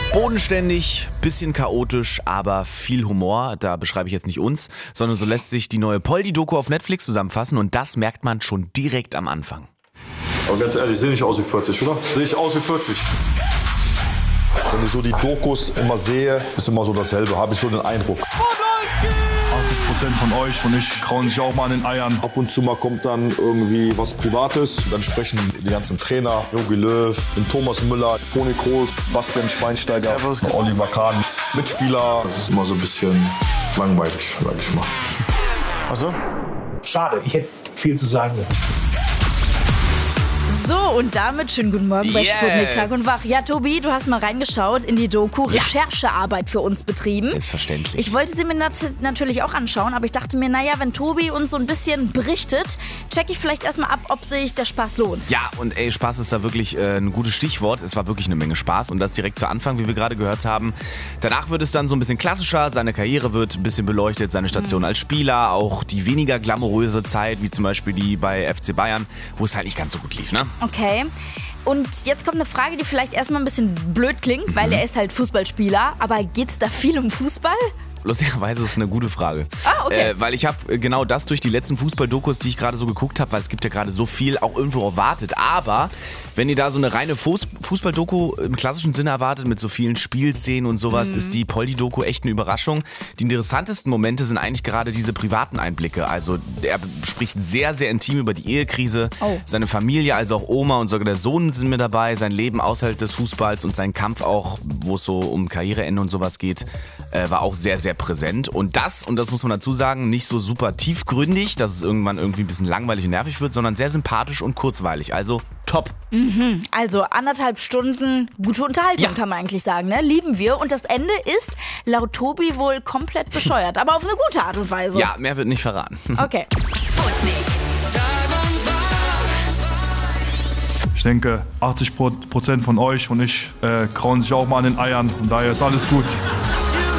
Bodenständig, bisschen chaotisch, aber viel Humor. Da beschreibe ich jetzt nicht uns, sondern so lässt sich die neue Poldi-Doku auf Netflix zusammenfassen und das merkt man schon direkt am Anfang. Aber ganz ehrlich, ich sehe nicht aus wie 40, oder? Sehe ich aus wie 40? Wenn ich so die Dokus immer sehe, ist immer so dasselbe, habe ich so den Eindruck. 80% von euch und ich krauen sich auch mal an den Eiern. Ab und zu mal kommt dann irgendwie was Privates. Dann sprechen die ganzen Trainer, Jogi Löw, den Thomas Müller, Toni Kroos, Bastian Schweinsteiger, Oliver Kahn, Mitspieler. Das ist immer so ein bisschen langweilig, sag ich mal. Also? Schade, ich hätte viel zu sagen. So, und damit schönen guten Morgen bei Sputnik Tag und Wach. Ja, Tobi, du hast mal reingeschaut in die Doku, Recherchearbeit für uns betrieben. Selbstverständlich. Ich wollte sie mir natürlich auch anschauen, aber ich dachte mir, naja, wenn Tobi uns so ein bisschen berichtet, check ich vielleicht erstmal ab, ob sich der Spaß lohnt. Ja, und Spaß ist da wirklich ein gutes Stichwort. Es war wirklich eine Menge Spaß und das direkt zu Anfang, wie wir gerade gehört haben. Danach wird es dann so ein bisschen klassischer, seine Karriere wird ein bisschen beleuchtet, seine Station als Spieler, auch die weniger glamouröse Zeit, wie zum Beispiel die bei FC Bayern, wo es halt nicht ganz so gut lief, ne? Okay. Und jetzt kommt eine Frage, die vielleicht erstmal ein bisschen blöd klingt, weil er ist halt Fußballspieler. Aber geht's da viel um Fußball? Lustigerweise ist es eine gute Frage. Ah, okay. Weil ich habe genau das durch die letzten Fußball-Dokus, die ich gerade so geguckt habe, weil es gibt ja gerade so viel, auch irgendwo erwartet. Aber wenn ihr da so eine reine Fußball-Doku im klassischen Sinne erwartet, mit so vielen Spielszenen und sowas, ist die Poldi-Doku echt eine Überraschung. Die interessantesten Momente sind eigentlich gerade diese privaten Einblicke. Also er spricht sehr, sehr intim über die Ehekrise, seine Familie, also auch Oma und sogar der Sohn sind mit dabei, sein Leben außerhalb des Fußballs und sein Kampf auch, wo es so um Karriereende und sowas geht, war auch sehr, sehr präsent. Und das muss man dazu sagen, nicht so super tiefgründig, dass es irgendwann irgendwie ein bisschen langweilig und nervig wird, sondern sehr sympathisch und kurzweilig. Also top. Also 1,5 Stunden gute Unterhaltung, kann man eigentlich sagen, ne? Lieben wir. Und das Ende ist laut Tobi wohl komplett bescheuert, aber auf eine gute Art und Weise. Ja, mehr wird nicht verraten. Okay. Sputnik. Ich denke, 80% von euch und ich krauen sich auch mal an den Eiern. Und daher ist alles gut.